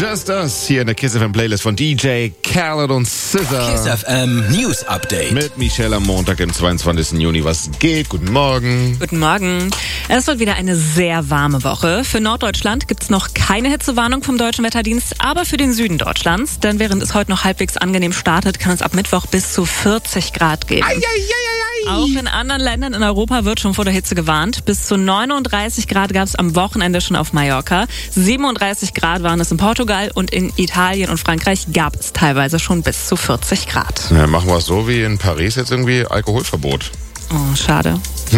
Just Us hier in der Kiss FM Playlist von DJ Khaled und SZA. Kiss FM News Update. Mit Michelle am Montag, im 22. Juni. Was geht? Guten Morgen. Guten Morgen. Es wird wieder eine sehr warme Woche. Für Norddeutschland gibt es noch keine Hitzewarnung vom Deutschen Wetterdienst, aber für den Süden Deutschlands. Denn während es heute noch halbwegs angenehm startet, kann es ab Mittwoch bis zu 40 Grad gehen. Auch in anderen Ländern in Europa wird schon vor der Hitze gewarnt. Bis zu 39 Grad gab es am Wochenende schon auf Mallorca. 37 Grad waren es in Portugal und in Italien und Frankreich gab es teilweise schon bis zu 40 Grad. Ja, machen wir es so wie in Paris jetzt irgendwie Alkoholverbot. Oh, schade.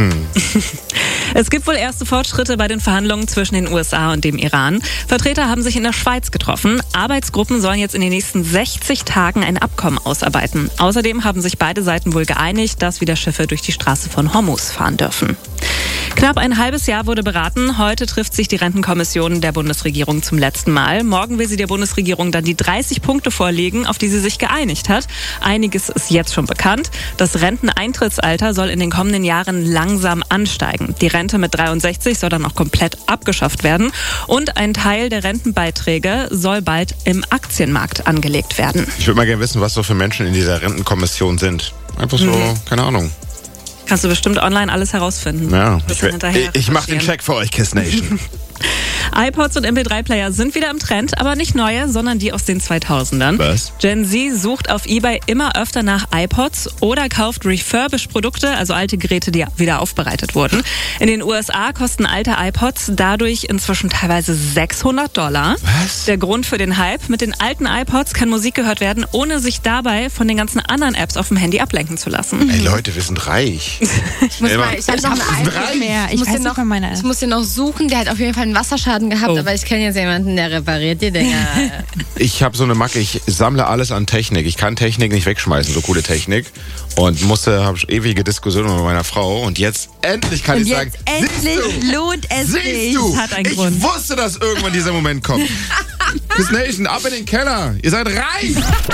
Es gibt wohl erste Fortschritte bei den Verhandlungen zwischen den USA und dem Iran. Vertreter haben sich in der Schweiz getroffen. Arbeitsgruppen sollen jetzt in den nächsten 60 Tagen ein Abkommen ausarbeiten. Außerdem haben sich beide Seiten wohl geeinigt, dass wieder Schiffe durch die Straße von Hormuz fahren dürfen. Knapp ein halbes Jahr wurde beraten. Heute trifft sich die Rentenkommission der Bundesregierung zum letzten Mal. Morgen will sie der Bundesregierung dann die 30 Punkte vorlegen, auf die sie sich geeinigt hat. Einiges ist jetzt schon bekannt. Das Renteneintrittsalter soll in den kommenden Jahren langsam ansteigen. Die Rente mit 63 soll dann auch komplett abgeschafft werden. Und ein Teil der Rentenbeiträge soll bald im Aktienmarkt angelegt werden. Ich würde mal gerne wissen, was so für Menschen in dieser Rentenkommission sind. Einfach so, keine Ahnung. Kannst du bestimmt online alles herausfinden. Ja, ich mache den Check für euch, Kiss Nation. iPods und MP3-Player sind wieder im Trend, aber nicht neue, sondern die aus den 2000ern. Was? Gen Z sucht auf eBay immer öfter nach iPods oder kauft Refurbished-Produkte, also alte Geräte, die wieder aufbereitet wurden. In den USA kosten alte iPods dadurch inzwischen teilweise $600. Was? Der Grund für den Hype: Mit den alten iPods kann Musik gehört werden, ohne sich dabei von den ganzen anderen Apps auf dem Handy ablenken zu lassen. Ey Leute, wir sind reich. Ich habe noch ein iPhone mehr. Ich muss den noch suchen. Der hat auf jeden Fall einen Wasserschaden gehabt, aber ich kenne jetzt jemanden, der repariert die Dinger. Ich habe so eine Macke, ich sammle alles an Technik. Ich kann Technik nicht wegschmeißen, so coole Technik. Und habe ewige Diskussionen mit meiner Frau. Und jetzt endlich kann ich sagen, Endlich lohnt es sich. siehst du, Hat einen ich Grund. wusste, dass irgendwann dieser Moment kommt. Kiss Nation, ab in den Keller. Ihr seid reich.